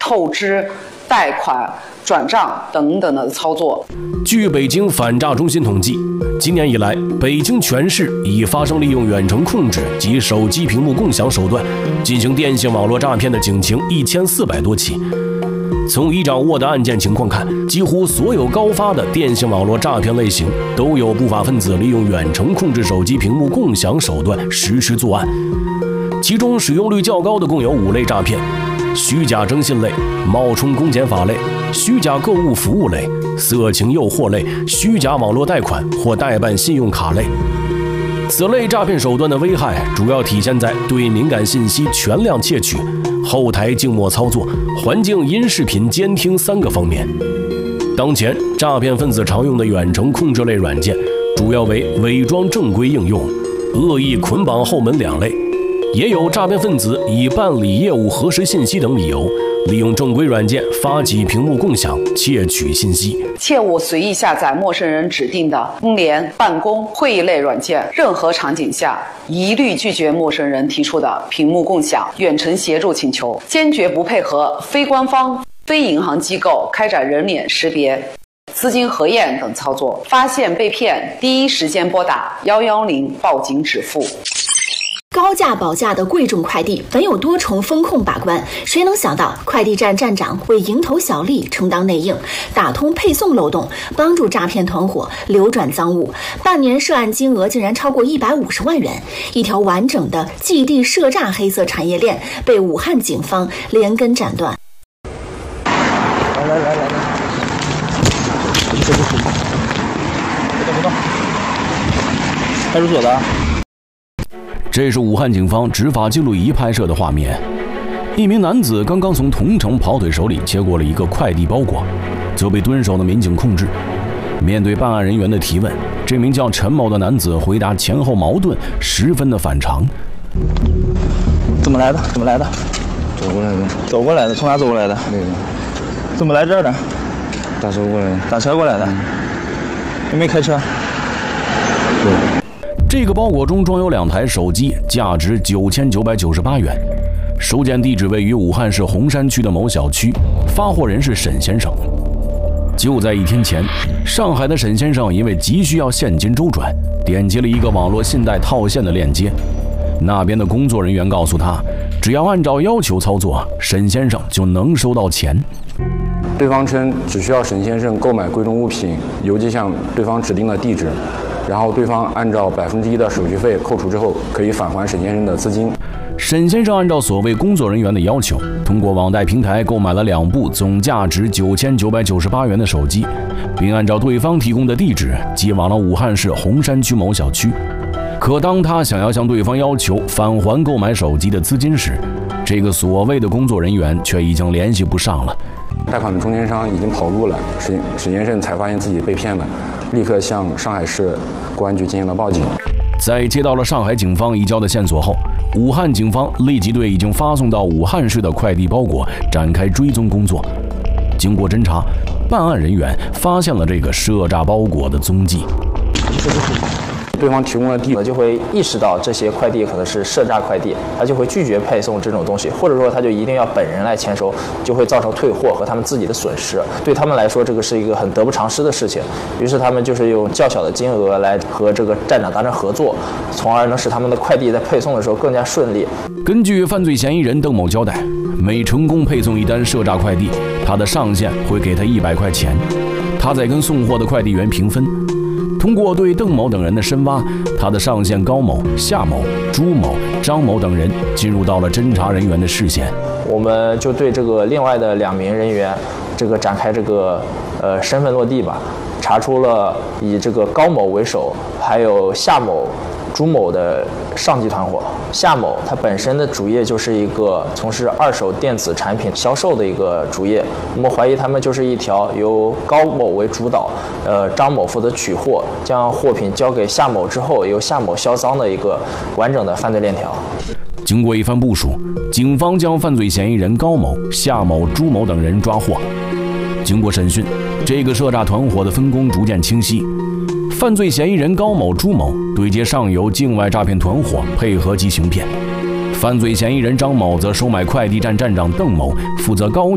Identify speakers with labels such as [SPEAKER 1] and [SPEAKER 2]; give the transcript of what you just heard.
[SPEAKER 1] 透支、贷款、转账等等的操作。
[SPEAKER 2] 据北京反诈中心统计，今年以来，北京全市已发生利用远程控制及手机屏幕共享手段进行电信网络诈骗的警情1400多起。从已掌握的案件情况看，几乎所有高发的电信网络诈骗类型都有不法分子利用远程控制手机屏幕共享手段实施作案。其中使用率较高的共有5类诈骗：虚假征信类、冒充公检法类、虚假购物服务类、色情诱惑类、虚假网络贷款或代办信用卡类。此类诈骗手段的危害主要体现在对敏感信息全量窃取、后台静默操作、环境音视频监听3个方面。当前，诈骗分子常用的远程控制类软件主要为伪装正规应用、恶意捆绑后门2类，也有诈骗分子以办理业务核实信息等理由，利用正规软件发起屏幕共享窃取信息。
[SPEAKER 1] 切勿随意下载陌生人指定的通联、办公、会议类软件，任何场景下一律拒绝陌生人提出的屏幕共享、远程协助请求，坚决不配合非官方、非银行机构开展人脸识别、资金核验等操作。发现被骗，第一时间拨打110报警止付。
[SPEAKER 3] 高价保价的贵重快递本有多重风控把关，谁能想到快递站站长为蝇头小利充当内应，打通配送漏洞，帮助诈骗团伙流转赃物，半年涉案金额竟然超过150万元，一条完整的寄递涉诈黑色产业链被武汉警方连根斩断。
[SPEAKER 4] 来，别动，派出所的。
[SPEAKER 2] 这是武汉警方执法记录仪拍摄的画面，一名男子刚刚从同城跑腿手里接过了一个快递包裹，就被蹲守的民警控制。面对办案人员的提问，这名叫陈某的男子回答前后矛盾，十分的反常。
[SPEAKER 4] 怎么来的？走过来的。从哪走过来的？
[SPEAKER 5] 对的。
[SPEAKER 4] 怎么来这儿的？
[SPEAKER 5] 打车过来的。
[SPEAKER 4] 打车过来的。有没有开车？
[SPEAKER 5] 对。
[SPEAKER 2] 这个包裹中装有2台手机，价值9998元，收件地址位于武汉市洪山区的某小区，发货人是沈先生。就在1天前，上海的沈先生因为急需要现金周转，点击了一个网络信贷套现的链接，那边的工作人员告诉他，只要按照要求操作，沈先生就能收到钱。
[SPEAKER 5] 对方称只需要沈先生购买贵重物品，邮寄向对方指定的地址，然后对方按照1%的手续费扣除之后，可以返还沈先生的资金。
[SPEAKER 2] 沈先生按照所谓工作人员的要求，通过网贷平台购买了2部总价值9998元的手机，并按照对方提供的地址寄往了武汉市洪山区某小区。可当他想要向对方要求返还购买手机的资金时，这个所谓的工作人员却已经联系不上了。
[SPEAKER 5] 贷款的中间商已经跑路了，沈先生才发现自己被骗了，立刻向上海市公安局进行了报警。
[SPEAKER 2] 在接到了上海警方移交的线索后，武汉警方立即对已经发送到武汉市的快递包裹展开追踪工作。经过侦查，办案人员发现了这个涉诈包裹的踪迹。
[SPEAKER 5] 对方提供的地址，
[SPEAKER 6] 就会意识到这些快递可能是涉诈快递，他就会拒绝配送这种东西，或者说他就一定要本人来签收，就会造成退货和他们自己的损失。对他们来说，这个是一个很得不偿失的事情。于是他们就是用较小的金额来和这个站长达成合作，从而能使他们的快递在配送的时候更加顺利。
[SPEAKER 2] 根据犯罪嫌疑人邓某交代，每成功配送一单涉诈快递，他的上线会给他100块钱，他再跟送货的快递员平分。通过对邓某等人的深挖，他的上线高某、夏某、朱某、张某等人进入到了侦查人员的视线。
[SPEAKER 6] 我们就对这个另外的2名人员，这个展开这个身份落地吧，查出了以这个高某为首，还有夏某、朱某的上级团伙。夏某他本身的主业就是一个从事2手电子产品销售的一个主业，我们怀疑他们就是一条由高某为主导，张某负责取货，将货品交给夏某之后，由夏某销赃的一个完整的犯罪链条。
[SPEAKER 2] 经过一番部署，警方将犯罪嫌疑人高某、夏某、朱某等人抓获。经过审讯，这个涉诈团伙的分工逐渐清晰。犯罪嫌疑人高某、朱某对接上游境外诈骗团伙，配合其行骗；犯罪嫌疑人张某则收买快递站站长邓某，负责高